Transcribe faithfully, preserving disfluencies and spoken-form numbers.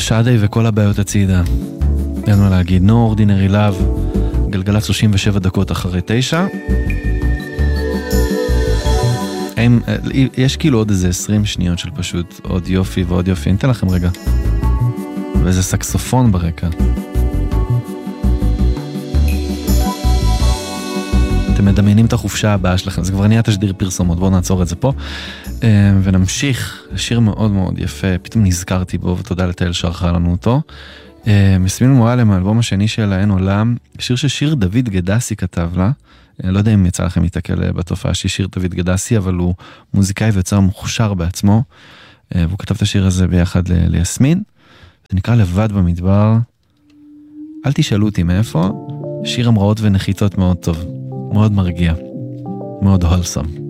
שדי וכל הבעיות הצידה. אין מה להגיד, No Ordinary Love, גלגלת שלושים ושבע דקות אחרי תשע. הם, יש כאילו עוד איזה עשרים שניות של פשוט עוד יופי ועוד יופי. אני אתן לכם רגע. ואיזה סקסופון ברקע. אתם מדמיינים את החופשה הבאה שלכם, זה כבר נהיה תשדיר פרסומות, בואו נעצור את זה פה, ונמשיך, שיר מאוד מאוד יפה, פתאום נזכרתי בו, ותודה לתל שערכה לנו אותו, יסמין מועלם, האלבום השני של אין עולם, שיר ששיר דוד גדסי כתב לה, לא יודע אם יצא לכם להתקל בתופעה ששיר דוד גדסי, אבל הוא מוזיקאי ויוצר מוכשר בעצמו, והוא כתב את השיר הזה ביחד ליסמין, זה נקרא לבד במדבר, אל תשאלו אותי מאיפה, שיר המראות ונחיתות מאוד טוב. מאוד מרגיע, מאוד הולסם.